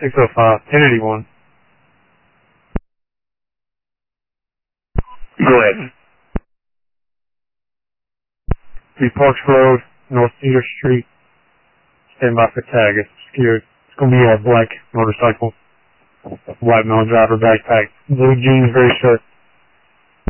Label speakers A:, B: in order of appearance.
A: 605, 1081.
B: Go ahead.
A: East Parks Road, North Cedar Street. Stand by for tag. It's secured. It's going to be a black motorcycle. White male driver, backpack, blue jeans, very short.